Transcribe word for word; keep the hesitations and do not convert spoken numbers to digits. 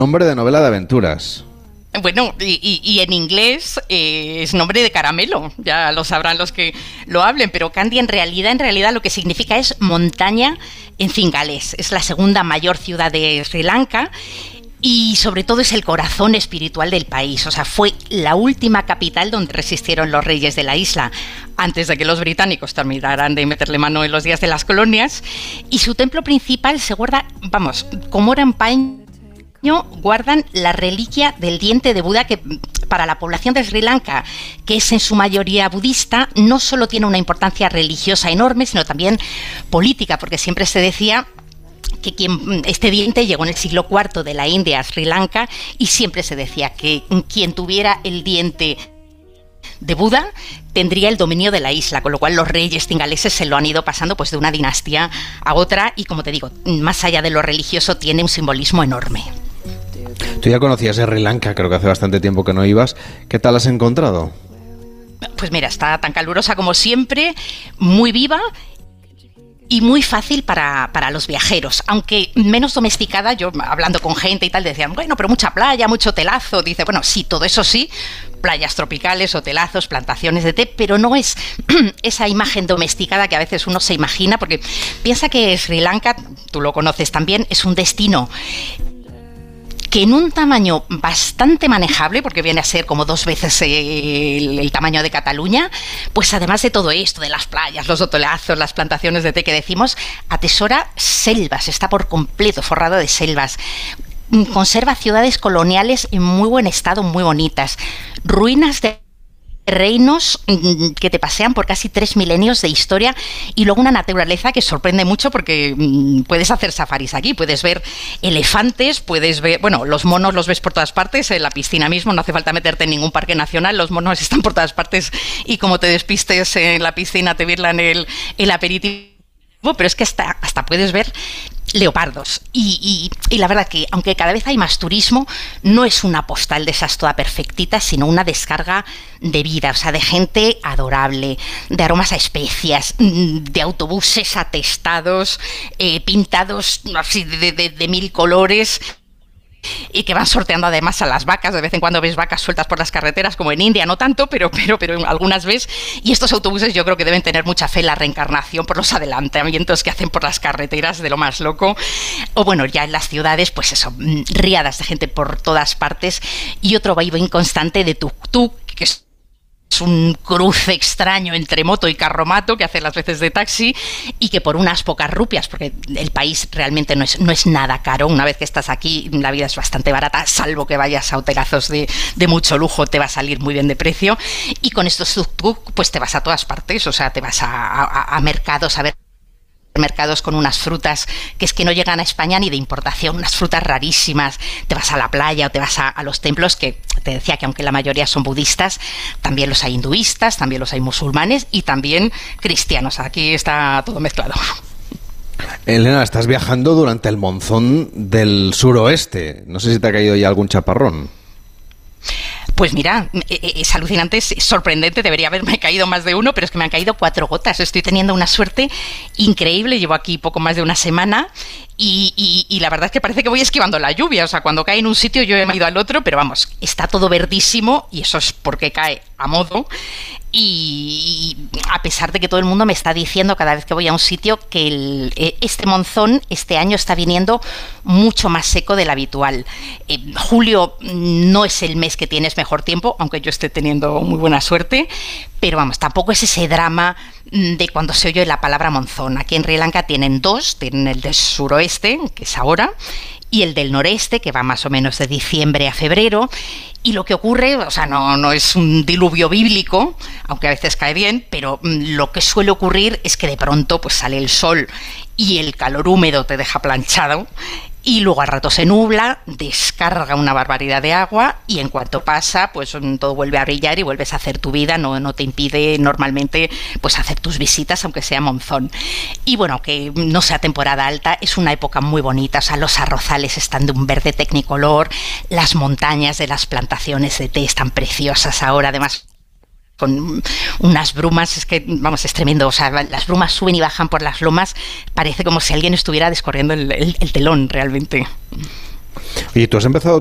Nombre de novela de aventuras. Bueno, y, y, y en inglés eh, es nombre de caramelo, ya lo sabrán los que lo hablen, pero Kandy en realidad, en realidad lo que significa es montaña en cingales. Es la segunda mayor ciudad de Sri Lanka y sobre todo es el corazón espiritual del país. O sea, fue la última capital donde resistieron los reyes de la isla antes de que los británicos terminaran de meterle mano en los días de las colonias, y su templo principal se guarda, vamos, como era en paño, guardan la reliquia del diente de Buda, que para la población de Sri Lanka, que es en su mayoría budista, no solo tiene una importancia religiosa enorme, sino también política, porque siempre se decía que quien, este diente llegó en el siglo cuarto de la India a Sri Lanka, y siempre se decía que quien tuviera el diente de Buda tendría el dominio de la isla, con lo cual los reyes cingaleses se lo han ido pasando pues de una dinastía a otra, y como te digo, más allá de lo religioso tiene un simbolismo enorme. Tú ya conocías Sri Lanka, creo que hace bastante tiempo que no ibas. ¿Qué tal has encontrado? Pues mira, está tan calurosa como siempre, muy viva y muy fácil para, para los viajeros, aunque menos domesticada. Yo hablando con gente y tal decían, bueno, pero mucha playa, mucho hotelazo. Dice, bueno, sí, todo eso sí, playas tropicales, hotelazos, plantaciones de té, pero no es esa imagen domesticada que a veces uno se imagina, porque piensa que Sri Lanka, tú lo conoces también, es un destino que en un tamaño bastante manejable, porque viene a ser como dos veces el, el tamaño de Cataluña, pues además de todo esto, de las playas, los hotelazos, las plantaciones de té que decimos, atesora selvas, está por completo forrado de selvas. Conserva ciudades coloniales en muy buen estado, muy bonitas, ruinas de reinos que te pasean por casi tres milenios de historia, y luego una naturaleza que sorprende mucho, porque mmm, puedes hacer safaris aquí, puedes ver elefantes, puedes ver, bueno, los monos los ves por todas partes, en la piscina mismo, no hace falta meterte en ningún parque nacional, los monos están por todas partes, y como te despistes en la piscina te virlan el, el aperitivo, pero es que hasta, hasta puedes ver leopardos, y, y, y la verdad que aunque cada vez hay más turismo, no es una postal de esas toda perfectita, sino una descarga de vida, o sea, de gente adorable, de aromas a especias, de autobuses atestados, eh, pintados así de, de, de mil colores, y que van sorteando además a las vacas. De vez en cuando ves vacas sueltas por las carreteras, como en India, no tanto, pero, pero, pero algunas ves. Y estos autobuses yo creo que deben tener mucha fe en la reencarnación por los adelantamientos que hacen por las carreteras, de lo más loco. O bueno, ya en las ciudades, pues eso, riadas de gente por todas partes, y otro vaivén constante de tuk-tuk, que es Es un cruce extraño entre moto y carromato que hace las veces de taxi, y que por unas pocas rupias, porque el país realmente no es, no es nada caro, una vez que estás aquí la vida es bastante barata, salvo que vayas a hotelazos de, de mucho lujo, te va a salir muy bien de precio, y con estos tuk-tuk pues te vas a todas partes, o sea, te vas a, a, a mercados a ver mercados con unas frutas que es que no llegan a España ni de importación, unas frutas rarísimas, te vas a la playa o te vas a, a los templos, que te decía que aunque la mayoría son budistas, también los hay hinduistas, también los hay musulmanes y también cristianos, aquí está todo mezclado. Elena, estás viajando durante el monzón del suroeste, no sé si te ha caído ya algún chaparrón. Pues mira, es alucinante, es sorprendente, debería haberme caído más de uno, pero es que me han caído cuatro gotas. Estoy teniendo una suerte increíble, llevo aquí poco más de una semana y, y, y la verdad es que parece que voy esquivando la lluvia. O sea, cuando cae en un sitio yo he ido al otro, pero vamos, está todo verdísimo, y eso es porque cae a modo. Y a pesar de que todo el mundo me está diciendo cada vez que voy a un sitio que el, este monzón este año está viniendo mucho más seco del habitual. Eh, julio no es el mes que tienes mejor tiempo, aunque yo esté teniendo muy buena suerte, pero vamos, tampoco es ese drama de cuando se oye la palabra monzón. Aquí en Sri Lanka tienen dos, tienen el del suroeste, que es ahora, y el del noreste, que va más o menos de diciembre a febrero, y lo que ocurre, o sea, no, no es un diluvio bíblico, aunque a veces cae bien, pero lo que suele ocurrir es que de pronto pues sale el sol y el calor húmedo te deja planchado, y luego al rato se nubla, descarga una barbaridad de agua, y en cuanto pasa, pues todo vuelve a brillar y vuelves a hacer tu vida, no, no te impide normalmente pues hacer tus visitas, aunque sea monzón. Y bueno, que no sea temporada alta, es una época muy bonita, o sea, los arrozales están de un verde tecnicolor, las montañas de las plantaciones de té están preciosas ahora, además con unas brumas, es que, vamos, es tremendo, o sea, las brumas suben y bajan por las lomas, parece como si alguien estuviera descorriendo el, el, el telón, realmente. Y tú has empezado